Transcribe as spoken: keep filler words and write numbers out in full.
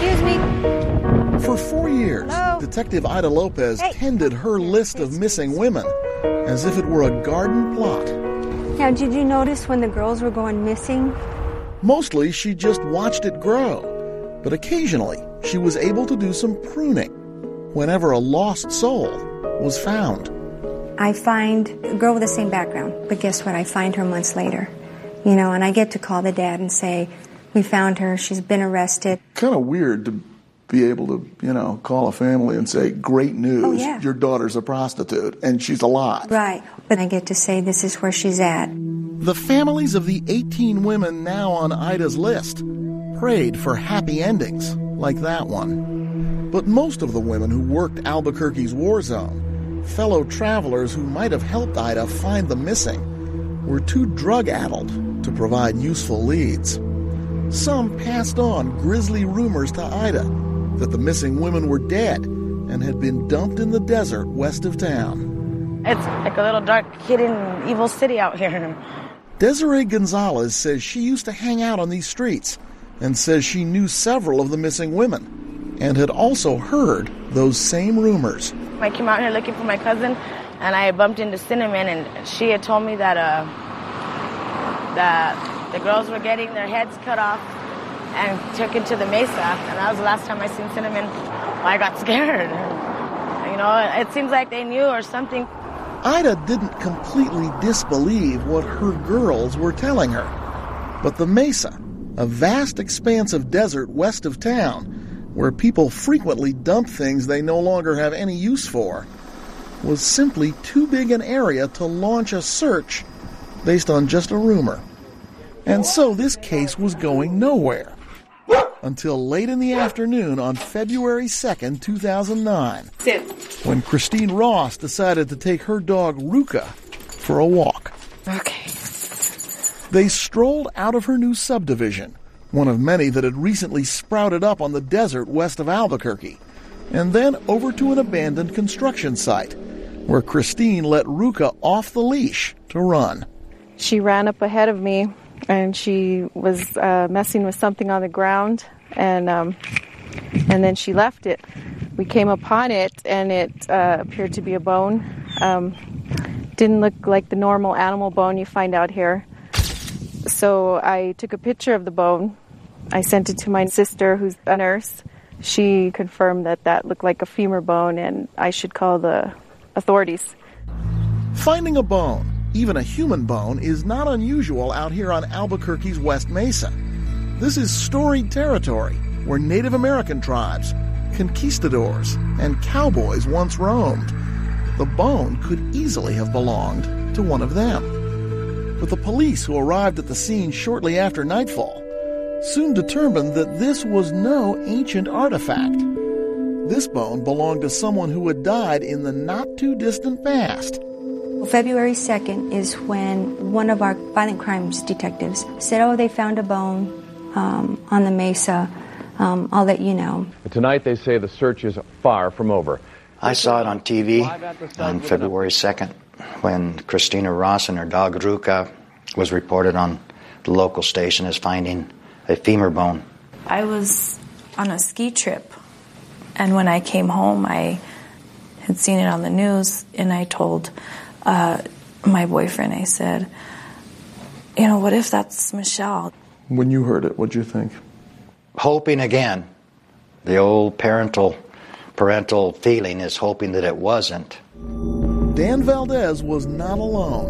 Excuse me. For four years, Hello? Detective Ida Lopez Hey. tended her list of missing women as if it were a garden plot. Now, did you notice when the girls were going missing? Mostly, she just watched it grow, but occasionally, she was able to do some pruning whenever a lost soul was found. I find a girl with the same background, but guess what? I find her months later. You know, and I get to call the dad and say, we found her, she's been arrested. Kind of weird to be able to, you know, call a family and say, great news, Oh, yeah. your daughter's a prostitute and she's alive. Right, but I get to say this is where she's at. The families of the eighteen women now on Ida's list prayed for happy endings like that one. But most of the women who worked Albuquerque's war zone, fellow travelers who might have helped Ida find the missing, were too drug-addled to provide useful leads. Some passed on grisly rumors to Ida that the missing women were dead and had been dumped in the desert west of town. It's like a little dark, hidden, evil city out here. Desiree Gonzalez says she used to hang out on these streets and says she knew several of the missing women and had also heard those same rumors. I came out here looking for my cousin, and I bumped into Cinnamon, and she had told me that uh, that the girls were getting their heads cut off and took into the mesa, and that was the last time I seen Cinnamon. I got scared. You know, it seems like they knew or something. Ida didn't completely disbelieve what her girls were telling her. But the mesa, a vast expanse of desert west of town, where people frequently dump things they no longer have any use for, was simply too big an area to launch a search based on just a rumor. And so this case was going nowhere. Until late in the afternoon on February second, two thousand nine, Sit. when Christine Ross decided to take her dog Ruka for a walk. Okay. They strolled out of her new subdivision, one of many that had recently sprouted up on the desert west of Albuquerque, and then over to an abandoned construction site, where Christine let Ruka off the leash to run. She ran up ahead of me, and she was uh, messing with something on the ground, and um, and then she left it. We came upon it, and it uh, appeared to be a bone. Um, didn't look like the normal animal bone you find out here. So I took a picture of the bone. I sent it to my sister, who's a nurse. She confirmed that that looked like a femur bone, and I should call the authorities. Finding a bone, even a human bone, is not unusual out here on Albuquerque's West Mesa. This is storied territory where Native American tribes, conquistadors, and cowboys once roamed. The bone could easily have belonged to one of them. But the police who arrived at the scene shortly after nightfall soon determined that this was no ancient artifact. This bone belonged to someone who had died in the not-too-distant past. February second is when one of our violent crimes detectives said, oh, they found a bone um, on the mesa. Um, I'll let you know. Tonight they say the search is far from over. I saw it on T V on February second when Christina Ross and her dog Ruka was reported on the local station as finding a femur bone. I was on a ski trip, and when I came home, I had seen it on the news, and I told uh, my boyfriend, I said, you know, what if that's Michelle? When you heard it, what'd you think? Hoping again. The old parental parental feeling is hoping that it wasn't. Dan Valdez was not alone.